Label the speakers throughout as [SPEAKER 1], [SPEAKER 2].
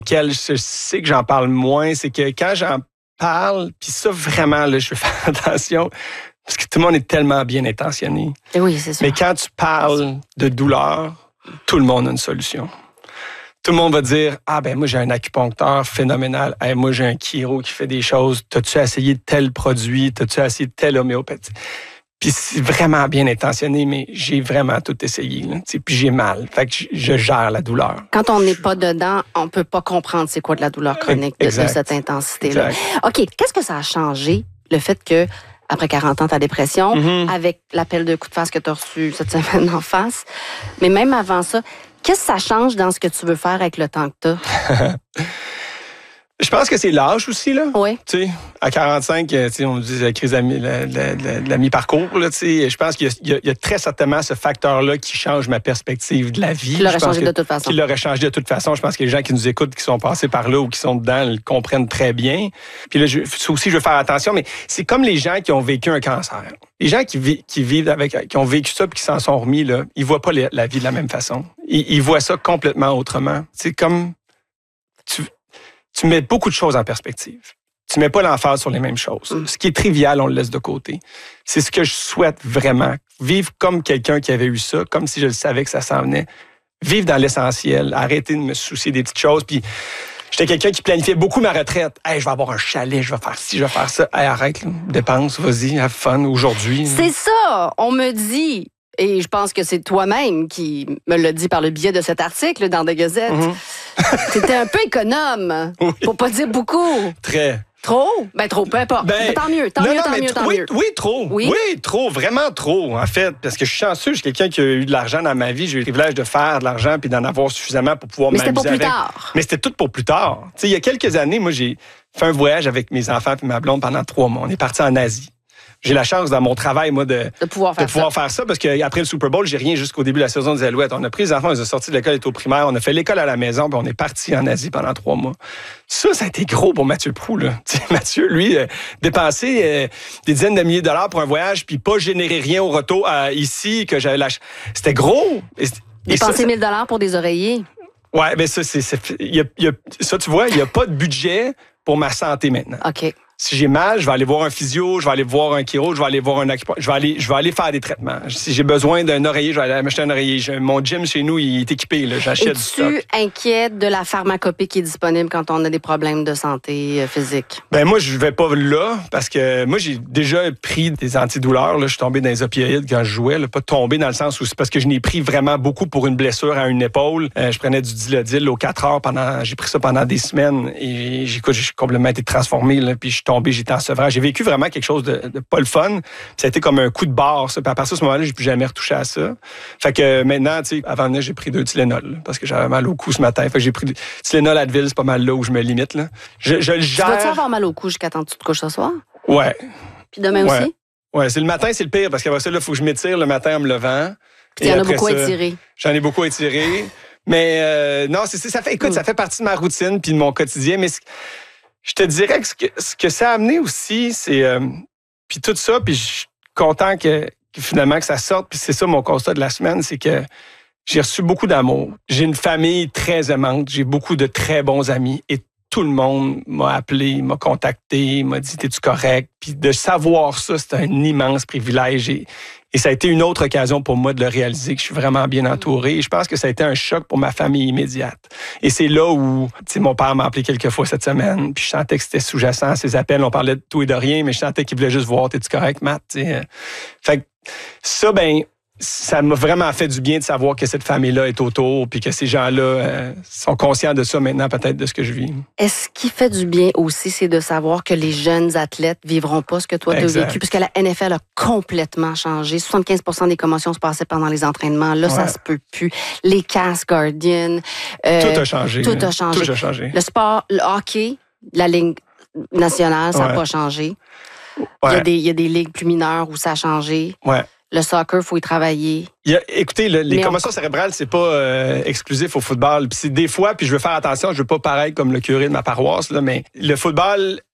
[SPEAKER 1] Je sais que j'en parle moins, c'est que quand j'en parle, puis ça, vraiment, là, je veux faire attention, parce que tout le monde est tellement bien intentionné.
[SPEAKER 2] Oui, c'est sûr.
[SPEAKER 1] Mais quand tu parles de douleur, tout le monde a une solution. Tout le monde va dire, moi, j'ai un acupuncteur phénoménal. Hey, moi, j'ai un chiro qui fait des choses. T'as-tu essayé tel produit? T'as-tu essayé telle homéopathie? Puis c'est vraiment bien intentionné, mais j'ai vraiment tout essayé. Là, puis j'ai mal. Fait que je gère la douleur.
[SPEAKER 2] Quand on n'est pas dedans, on peut pas comprendre c'est quoi de la douleur chronique de cette intensité-là.
[SPEAKER 1] Exact.
[SPEAKER 2] OK, qu'est-ce que ça a changé, le fait que, après 40 ans, ta dépression, avec l'appel de coup de face que tu as reçu cette semaine en face, mais même avant ça, qu'est-ce que ça change dans ce que tu veux faire avec le temps que tu as?
[SPEAKER 1] Je pense que c'est l'âge aussi, là.
[SPEAKER 2] Oui.
[SPEAKER 1] Tu sais, à 45, on dit la crise de la mi-parcours, là, tu sais. Je pense qu'il y a très certainement ce facteur-là qui change ma perspective de la vie.
[SPEAKER 2] Qui l'aurait changé de toute façon.
[SPEAKER 1] Qui l'aurait changé de toute façon. Je pense que les gens qui nous écoutent, qui sont passés par là ou qui sont dedans, le comprennent très bien. Puis là, ça aussi, je veux faire attention, mais c'est comme les gens qui ont vécu un cancer. Les gens qui ont vécu ça puis qui s'en sont remis, là, ils voient pas la vie de la même façon. Ils voient ça complètement autrement. C'est comme... Tu mets beaucoup de choses en perspective. Tu mets pas l'emphase sur les mêmes choses. Ce qui est trivial, on le laisse de côté. C'est ce que je souhaite vraiment. Vivre comme quelqu'un qui avait eu ça, comme si je le savais que ça s'en venait. Vivre dans l'essentiel. Arrêter de me soucier des petites choses. Puis j'étais quelqu'un qui planifiait beaucoup ma retraite. Hey, je vais avoir un chalet, je vais faire ci, je vais faire ça. Hey, arrête, là. Dépense, vas-y, have fun aujourd'hui.
[SPEAKER 2] C'est ça, on me dit. Et je pense que c'est toi-même qui me l'as dit par le biais de cet article dans The Gazette. T'étais un peu économe, pour pas dire beaucoup.
[SPEAKER 1] Très.
[SPEAKER 2] Trop? Ben trop, peu importe. Tant mieux, tant mieux.
[SPEAKER 1] Oui, trop. Oui, trop, vraiment trop, en fait. Parce que je suis chanceux, je suis quelqu'un qui a eu de l'argent dans ma vie. J'ai eu le privilège de faire de l'argent puis d'en avoir suffisamment pour pouvoir m'amuser avec.
[SPEAKER 2] Mais c'était pour plus tard.
[SPEAKER 1] Mais c'était tout pour plus tard. Tu sais, il y a quelques années, moi, j'ai fait un voyage avec mes enfants et ma blonde pendant 3 mois. On est partis en Asie. J'ai la chance dans mon travail, moi, de pouvoir faire ça parce qu'après le Super Bowl, j'ai rien jusqu'au début de la saison des Alouettes. On a pris les enfants, on les a sortis de l'école, ils étaient au primaire, on a fait l'école à la maison, puis on est parti en Asie pendant 3 mois. Ça a été gros pour Mathieu Proulx, là. Mathieu, lui, dépenser des dizaines de milliers de dollars pour un voyage, puis pas générer rien au retour ici, que j'avais c'était gros.
[SPEAKER 2] Dépenser 1 000 $ pour des oreillers.
[SPEAKER 1] Ouais, mais ça, ça, tu vois, il n'y a pas de budget pour ma santé maintenant.
[SPEAKER 2] OK.
[SPEAKER 1] Si j'ai mal, je vais aller voir un physio, je vais aller voir un chiro, je vais aller voir un acupuncteur, je vais aller faire des traitements. Si j'ai besoin d'un oreiller, je vais aller m'acheter un oreiller. Mon gym chez nous, il est équipé, là, j'achète du stock.
[SPEAKER 2] Es-tu inquiète de la pharmacopée qui est disponible quand on a des problèmes de santé physique?
[SPEAKER 1] Ben moi, je vais pas là parce que moi, j'ai déjà pris des antidouleurs. Là. Je suis tombé dans les opioïdes quand je jouais. Là. Pas tombé dans le sens où c'est parce que je n'ai pris vraiment beaucoup pour une blessure à une épaule. Je prenais du Dilaudil aux 4 heures. J'ai pris ça pendant des semaines et j'ai complètement été transformé. Là, puis je suis tombé, j'étais en sevrage. J'ai vécu vraiment quelque chose de pas le fun. Puis ça a été comme un coup de barre. Ça. Puis à partir de ce moment-là, j'ai plus jamais retouché à ça. Fait que maintenant, tu sais, avant de j'ai pris 2 Tylenol là, parce que j'avais mal au cou ce matin. Fait que j'ai pris Tylenol, Advil, c'est pas mal là où je me limite. Là. Je le gère.
[SPEAKER 2] Tu vas-tu avoir mal au cou jusqu'à temps que tu te couches ce soir?
[SPEAKER 1] Ouais.
[SPEAKER 2] Puis demain aussi?
[SPEAKER 1] Ouais, c'est le matin, c'est le pire parce qu'après ça, il faut que je m'étire le matin en me levant.
[SPEAKER 2] Puis il y en a beaucoup à étirer.
[SPEAKER 1] J'en ai beaucoup à étirer. Mais non, ça fait partie de ma routine puis de mon quotidien. Mais je te dirais que ce que ça a amené aussi, c'est... puis tout ça, puis je suis content que finalement que ça sorte. Puis c'est ça mon constat de la semaine, c'est que j'ai reçu beaucoup d'amour. J'ai une famille très aimante. J'ai beaucoup de très bons amis. Et tout le monde m'a appelé, m'a contacté, m'a dit « T'es-tu correct? » Puis de savoir ça, c'est un immense privilège. Et ça a été une autre occasion pour moi de le réaliser, que je suis vraiment bien entouré. Et je pense que ça a été un choc pour ma famille immédiate. Et c'est là où, tu sais, mon père m'a appelé quelques fois cette semaine, puis je sentais que c'était sous-jacent à ses appels. On parlait de tout et de rien, mais je sentais qu'il voulait juste voir, t'es-tu correct, Matt? T'sais. Fait que ça, ça m'a vraiment fait du bien de savoir que cette famille-là est autour, puis que ces gens-là sont conscients de ça maintenant, peut-être, de ce que je vis.
[SPEAKER 2] Est-ce qui fait du bien aussi, c'est de savoir que les jeunes athlètes vivront pas ce que toi, tu as vécu, puisque la NFL a complètement changé. 75% des commotions se passaient pendant les entraînements. Là, ça se peut plus. Les casques Guardian.
[SPEAKER 1] Tout a changé.
[SPEAKER 2] Tout a changé. Le sport, le hockey, la ligue nationale, ça n'a pas changé. Ouais. Il y a des ligues plus mineures où ça a changé.
[SPEAKER 1] Ouais.
[SPEAKER 2] Le soccer, il faut y travailler.
[SPEAKER 1] Écoutez, les commotions cérébrales, c'est pas exclusif au football. Puis c'est des fois, puis je veux faire attention, je veux pas paraître comme le curé de ma paroisse, là, mais le football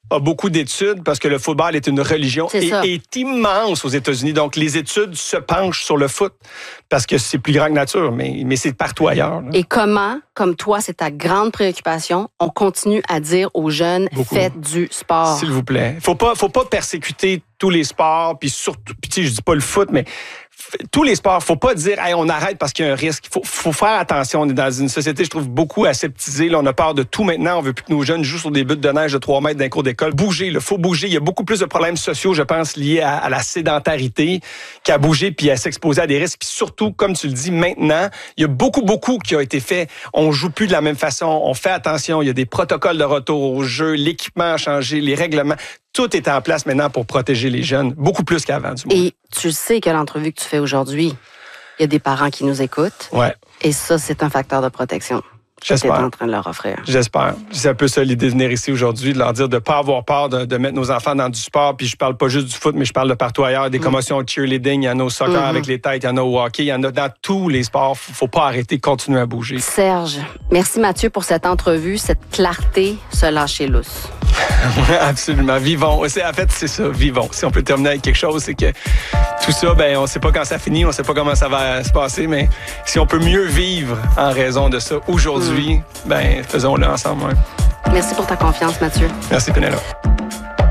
[SPEAKER 1] a beaucoup d'études parce que le football est une religion et est immense aux États-Unis. Donc, les études se penchent sur le foot parce que c'est plus grand que nature, mais c'est partout ailleurs. Là.
[SPEAKER 2] Et comment, comme toi, c'est ta grande préoccupation, on continue à dire aux jeunes, faites du sport.
[SPEAKER 1] S'il vous plaît. Faut pas persécuter tous les sports, puis surtout, je dis pas le foot, mais tous les sports, faut pas dire hey, on arrête parce qu'il y a un risque. Faut faire attention. On est dans une société, je trouve, beaucoup aseptisée. Là, on a peur de tout maintenant. On veut plus que nos jeunes jouent sur des buts de neige de 3 mètres d'un cours d'école. Bouger, il faut bouger. Il y a beaucoup plus de problèmes sociaux, je pense, liés à la sédentarité qu'à bouger puis à s'exposer à des risques. Puis surtout, comme tu le dis, maintenant, il y a beaucoup qui a été fait. On joue plus de la même façon. On fait attention. Il y a des protocoles de retour au jeu. L'équipement a changé, les règlements. Tout est en place maintenant pour protéger les jeunes, beaucoup plus qu'avant, du moins.
[SPEAKER 2] Et tu sais que l'entrevue que tu fais aujourd'hui, il y a des parents qui nous écoutent.
[SPEAKER 1] Ouais.
[SPEAKER 2] Et ça, c'est un facteur de protection.
[SPEAKER 1] J'espère.
[SPEAKER 2] Que tu es en train de leur offrir.
[SPEAKER 1] J'espère. C'est un peu ça l'idée de venir ici aujourd'hui, de leur dire de ne pas avoir peur de mettre nos enfants dans du sport. Puis je parle pas juste du foot, mais je parle de partout ailleurs. Des commotions au cheerleading, il y en a au soccer avec les têtes, il y en a au hockey, il y en a dans tous les sports. Faut pas arrêter, continuer à bouger.
[SPEAKER 2] Serge, merci Mathieu pour cette entrevue, cette clarté, se lâcher lousse.
[SPEAKER 1] Absolument. Vivons. En fait, c'est ça, vivons. Si on peut terminer avec quelque chose, c'est que tout ça, on ne sait pas quand ça finit, on ne sait pas comment ça va se passer, mais si on peut mieux vivre en raison de ça aujourd'hui, faisons-le ensemble. Ouais.
[SPEAKER 2] Merci pour ta confiance, Mathieu.
[SPEAKER 1] Merci, Pénélope.